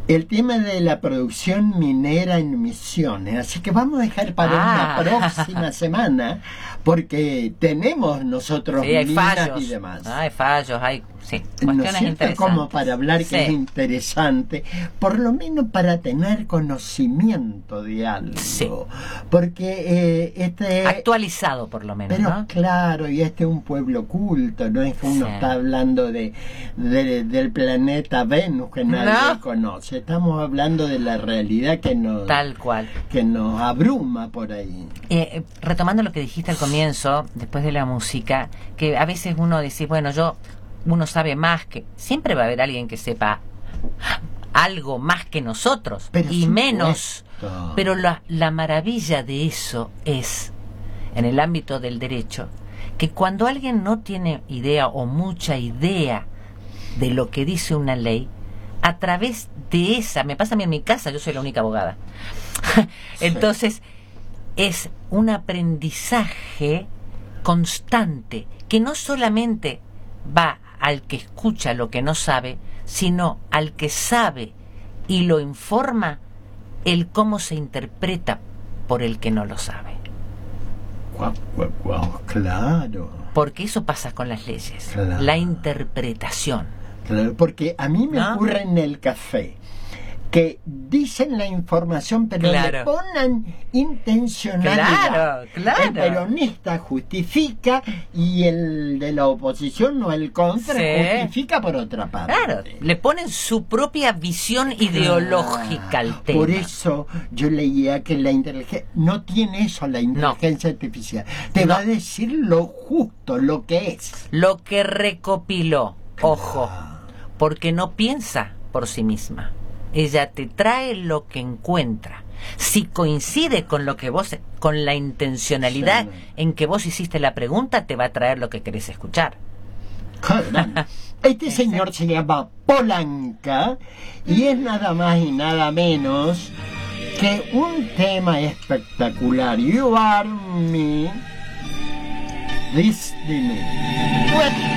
el tema de la producción minera en Misiones. Así que vamos a dejar para una próxima semana, porque tenemos nosotros sí, hay minas fallos, y demás. Hay fallos, hay cuestiones ¿No es cierto? interesantes. Como para hablar, que Sí. es interesante, por lo menos para tener conocimiento de algo. Sí. Porque Actualizado, por lo menos, pero ¿no? claro, y este es un pueblo culto, no es que uno Sí. está hablando del planeta Venus que nadie conoce. Estamos hablando de la realidad Tal cual. que nos abruma por ahí. Retomando lo que dijiste al comienzo, después de la música, que a veces uno dice, bueno, uno sabe más que... Siempre va a haber alguien que sepa algo más que nosotros, Pero y menos. supuesto. Pero la maravilla de eso es, en el ámbito del derecho, que cuando alguien no tiene idea o mucha idea de lo que dice una ley, a través de esa, me pasa a mí en mi casa, yo soy la única abogada. Entonces, es un aprendizaje constante, que no solamente va al que escucha lo que no sabe, sino al que sabe y lo informa, el cómo se interpreta por el que no lo sabe. Claro. Porque eso pasa con las leyes, Claro. la interpretación. Claro, porque a mí me ¿No? ocurre en el café que dicen la información, pero Claro. le ponen intencionalidad. Claro. El peronista justifica y el de la oposición o el contra Sí. justifica por otra parte. Claro, le ponen su propia visión ideológica al tema. Por eso yo leía que la inteligencia no tiene eso, la inteligencia artificial. Te va a decir lo justo, lo que es. Lo que recopiló, ojo, porque no piensa por sí misma. Ella te trae lo que encuentra. Si coincide con lo que vos, con la intencionalidad Sí. en que vos hiciste la pregunta, te va a traer lo que querés escuchar. Caramba. Este señor se llama Polanca y es nada más y nada menos que un tema espectacular. You are me, this the me.